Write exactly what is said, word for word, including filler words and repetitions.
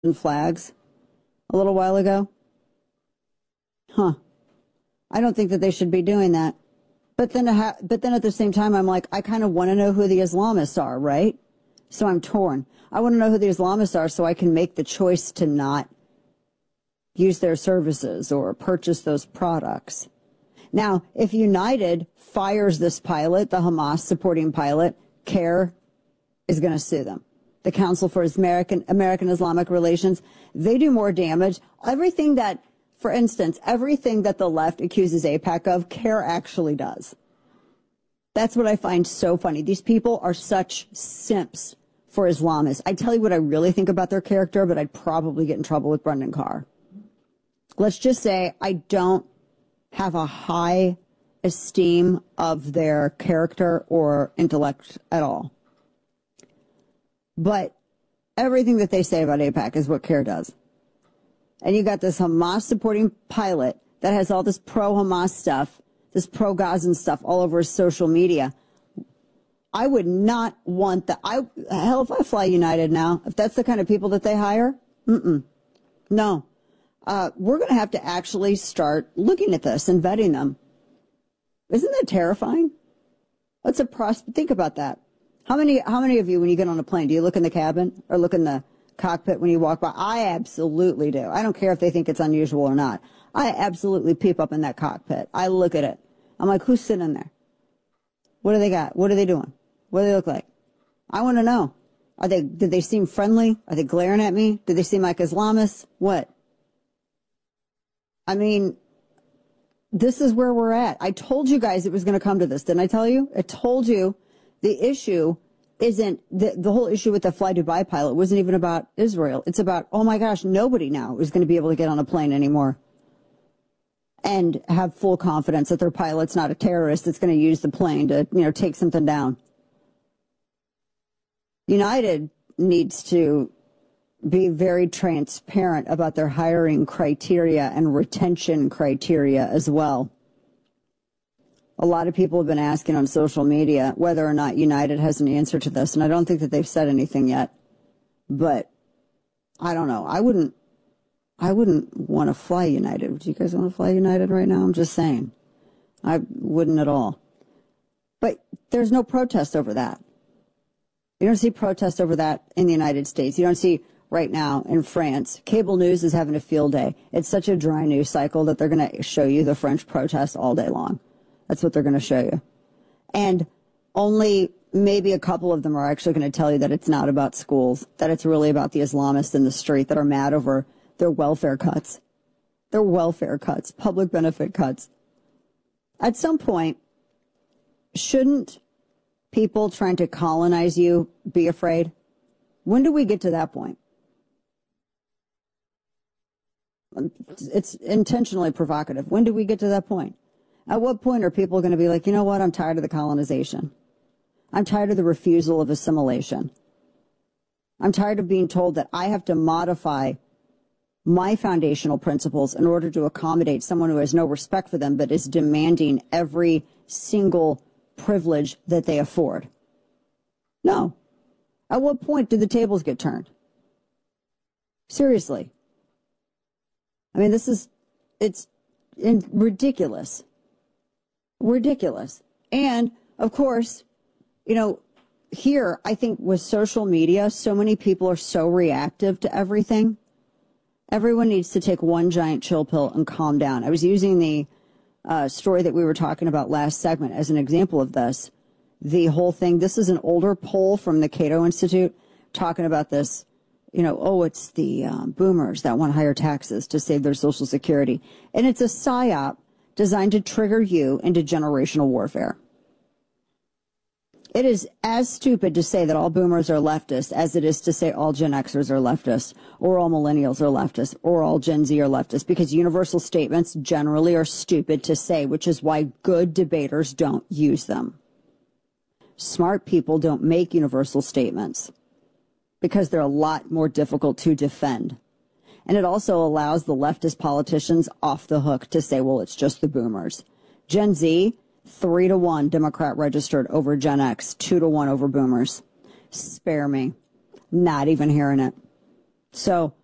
flags a little while ago? Huh. I don't think that they should be doing that. But then, ha- but then at the same time, I'm like, I kind of want to know who the Islamists are, right? So I'm torn. I want to know who the Islamists are so I can make the choice to not use their services or purchase those products. Now, if United fires this pilot, the Hamas supporting pilot, CARE is going to sue them. The Council for American, American Islamic Relations, they do more damage. Everything that, for instance, everything that the left accuses AIPAC of, CARE actually does. That's what I find so funny. These people are such simps for Islamists. I tell you what I really think about their character, but I'd probably get in trouble with Brendan Carr. Let's just say I don't have a high esteem of their character or intellect at all. But everything that they say about AIPAC is what CARE does. And you got this Hamas supporting pilot that has all this pro-Hamas stuff, this pro-Gazan stuff all over his social media. I would not want that. I, hell, if I fly United now, if that's the kind of people that they hire, mm-mm. No. Uh, we're going to have to actually start looking at this and vetting them. Isn't that terrifying? What's a pros- think about that. How many, how many of you, when you get on a plane, do you look in the cabin or look in the cockpit when you walk by? I absolutely do. I don't care if they think it's unusual or not. I absolutely peep up in that cockpit. I look at it. I'm like, who's sitting in there? What do they got? What are they doing? What do they look like? I want to know. Are they, did they seem friendly? Are they glaring at me? Did they seem like Islamists? What? I mean, this is where we're at. I told you guys it was going to come to this. Didn't I tell you? I told you the issue isn't, the, the whole issue with the Fly Dubai pilot wasn't even about Israel. It's about, oh my gosh, nobody now is going to be able to get on a plane anymore and have full confidence that their pilot's not a terrorist that's going to use the plane to, you know, take something down. United needs to be very transparent about their hiring criteria and retention criteria as well. A lot of people have been asking on social media whether or not United has an answer to this, and I don't think that they've said anything yet. But I don't know. I wouldn't I wouldn't want to fly United. Would you guys want to fly United right now? I'm just saying. I wouldn't at all. But there's no protest over that. You don't see protest over that in the United States. You don't see right now in France. Cable news is having a field day. It's such a dry news cycle that they're going to show you the French protests all day long. That's what they're going to show you. And only maybe a couple of them are actually going to tell you that it's not about schools, that it's really about the Islamists in the street that are mad over their welfare cuts. Their welfare cuts, public benefit cuts. At some point, shouldn't people trying to colonize you be afraid? When do we get to that point? It's intentionally provocative. When do we get to that point? At what point are people going to be like, you know what, I'm tired of the colonization. I'm tired of the refusal of assimilation. I'm tired of being told that I have to modify my foundational principles in order to accommodate someone who has no respect for them but is demanding every single privilege that they afford. No. At what point do the tables get turned? Seriously. I mean, this is, it's in, ridiculous. Ridiculous. And, of course, you know, here, I think with social media, so many people are so reactive to everything. Everyone needs to take one giant chill pill and calm down. I was using the uh, story that we were talking about last segment as an example of this. The whole thing, this is an older poll from the Cato Institute talking about this, you know, oh, it's the um, boomers that want higher taxes to save their Social Security. And it's a psyop designed to trigger you into generational warfare. It is as stupid to say that all boomers are leftists as it is to say all Gen Xers are leftists, or all millennials are leftists, or all Gen Z are leftists, because universal statements generally are stupid to say, which is why good debaters don't use them. Smart people don't make universal statements because they're a lot more difficult to defend. And it also allows the leftist politicians off the hook to say, well, it's just the boomers. Gen Z, three to one Democrat registered over Gen X, two to one over boomers. Spare me. Not even hearing it. So